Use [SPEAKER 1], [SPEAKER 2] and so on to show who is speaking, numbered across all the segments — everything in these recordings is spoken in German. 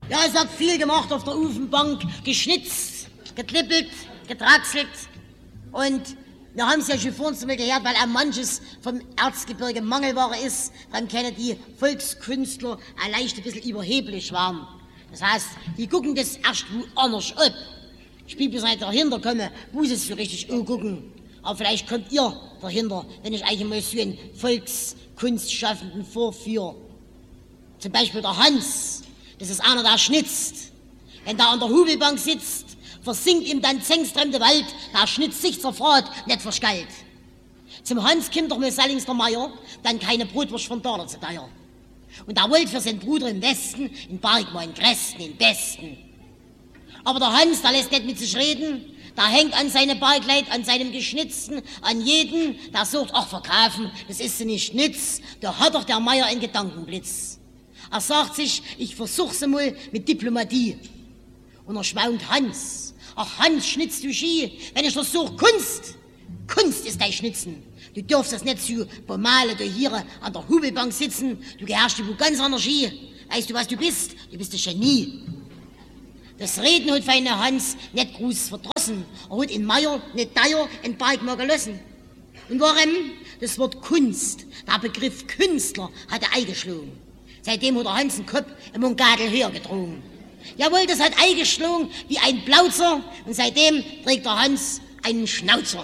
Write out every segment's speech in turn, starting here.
[SPEAKER 1] Ja, es hat viel gemacht auf der Ofenbank, geschnitzt, geklippelt, getraxelt. Und wir haben es ja schon vorhin mal gehört, weil auch manches vom Erzgebirge Mangelware ist, dann können die Volkskünstler leicht ein bisschen überheblich waren. Das heißt, die gucken das erst woanders ab. Ich bin bis dahinter komme, wo sie es so richtig angucken. Aber vielleicht kommt ihr dahinter, wenn ich euch mal so einen Volkskunstschaffenden vorführe. Zum Beispiel der Hans, das ist einer, der schnitzt. Wenn der an der Hubelbank sitzt, versinkt ihm dann zängstremde Wald, der schnitzt sich zerfahrt, nicht verschgalt. Zum Hans kommt doch mal Sallings der Meier, dann keine Brotwurst von Daler zu teuer. Und er wollte für seinen Bruder im Westen, in Bergmann, Gresten, in Besten. Aber der Hans, der lässt nicht mit sich reden, der hängt an seine Bergleid, an seinem Geschnitzten, an jeden, der sagt, ach verkaufen, das ist nicht nütz, da hat doch der Meier einen Gedankenblitz. Er sagt sich, ich versuch's mal mit Diplomatie. Und er schmaunt Hans. Ach Hans, schnitzt du Ski, wenn ich das suche, Kunst. Kunst ist dein Schnitzen. Du darfst das nicht so bemalen, du hier an der Hubelbank sitzen, du gehörst wo ganz anders Ski. Weißt du, was du bist? Du bist ein Genie. Das Reden hat feine Hans nicht groß verdrossen. Er hat in Meier nicht teuer in Berg mal gelassen. Und warum? Das Wort Kunst, der Begriff Künstler, hat er eingeschlagen. Seitdem hat der Hans den Kopf im Mungadel höher gedrungen. Jawohl, das hat eingeschlagen wie ein Plauzer und seitdem trägt der Hans einen Schnauzer.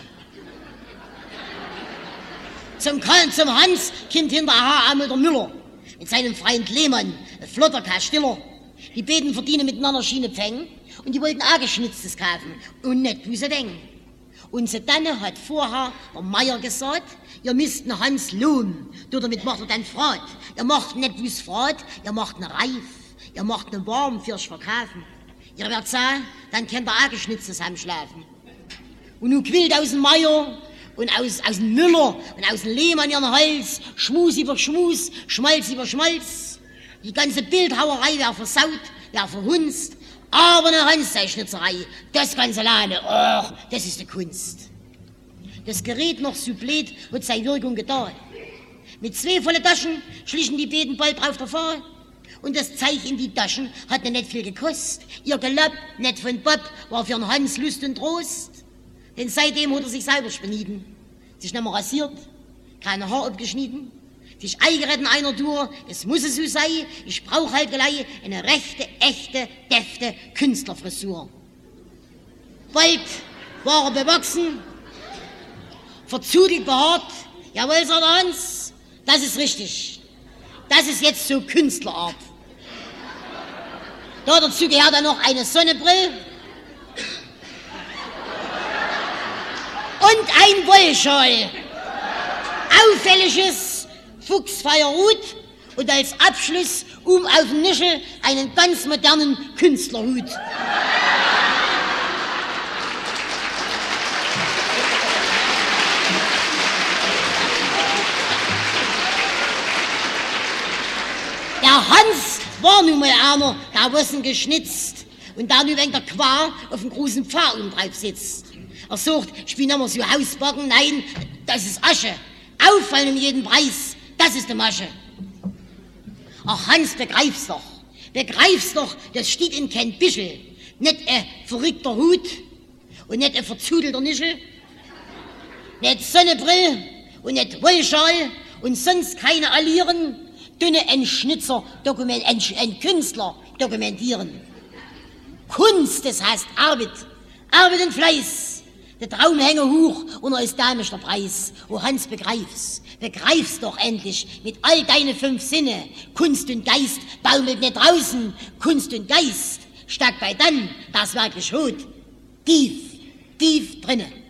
[SPEAKER 1] Zum Hans kommt hinterher einmal der Müller mit seinem Freund Lehmann, ein flotter Kastiller. Die beiden verdienen miteinander Schiene Pfennig und die wollten auch Geschnitztes kaufen und nicht, wie sie denken. Und so dann hat vorher der Meier gesagt, ihr müsst den Hans lohnen. Damit macht er dann Frat. Ihr macht nicht wie's Frat, ihr macht ne Reif. Ihr macht ne warm fürs Verkaufen. Ihr werdet sagen, dann könnt ihr auch Geschnitztes heimschlafen. Und nun quillt aus dem Meier und aus dem Müller und aus dem Lehmann ihren Hals, Schmus über Schmus, Schmalz über Schmalz. Die ganze Bildhauerei wäre versaut, wäre verhunzt. Aber eine Hans-Schnitzerei, das ganz alleine, och, das ist die Kunst. Das Gerät noch so blöd, hat seine Wirkung getan. Mit 2 volle Taschen schlichen die beiden bald drauf davon. Und das Zeug in die Taschen hat nicht viel gekostet. Ihr Gelapp, nicht von Bob, war für den Hans Lust und Trost. Denn seitdem hat er sich selber spenieden. Sich nicht mehr rasiert, keine Haar abgeschnitten. Sich eingeretten einer Tour, es muss es so sein, ich brauch halt gleich eine rechte, echte, defte Künstlerfrisur. Bald war er bewachsen, verzudelt behaart, jawohl, sagt der Hans, das ist richtig. Das ist jetzt so Künstlerart. Dazu gehört dann noch eine Sonnenbrille und ein Wollschal. Auffälliges Fuchsfeierhut und als Abschluss auf den Nischel einen ganz modernen Künstlerhut. Der Hans war nun mal einer, der was geschnitzt und der nun wegen der Quar auf dem großen Pfad drauf sitzt. Er sagt, ich bin nicht mehr so Hausbacken, nein, das ist Asche. Auffallen um jeden Preis, das ist die Masche. Ach Hans, begreif's doch, das steht in kein Bischel. Nicht ein verrückter Hut und nicht ein verzudelter Nischel, nicht Sonnenbrille und nicht Wollschal und sonst keine Allieren, dünne ein Schnitzer, ein Künstler dokumentieren. Kunst, das heißt Arbeit und Fleiß. Der Traum hänge hoch und er ist damisch der Preis. Oh Hans, begreif's doch endlich mit all deine 5 Sinne. Kunst und Geist baumelt nicht draußen. Kunst und Geist steckt bei dann, das wirklich hut, tief drinnen.